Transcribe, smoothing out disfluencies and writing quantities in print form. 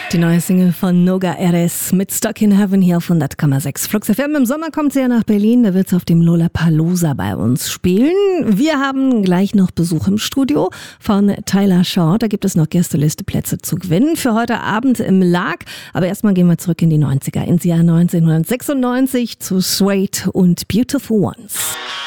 Die neue Single von Noga Erez mit Stuck in Heaven hier auf 100,6 Flux FM. Im Sommer kommt sie ja nach Berlin, da wird sie auf dem Lollapalooza bei uns spielen. Wir haben gleich noch Besuch im Studio von Tyler Short. Da gibt es noch Gästelisteplätze zu gewinnen für heute Abend im Lag. Aber erstmal gehen wir zurück in die 90er, ins Jahr 1996 zu Suede und Beautiful Ones.